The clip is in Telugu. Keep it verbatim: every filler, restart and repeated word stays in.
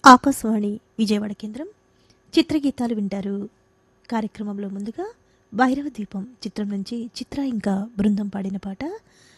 ఆకాశవాణి విజయవాడ కేంద్రం చిత్రగీతాలు వింటారు. కార్యక్రమంలో ముందుగా భైరవ దీపం చిత్రం నుంచి చిత్ర ఇంకా బృందం పాడిన పాట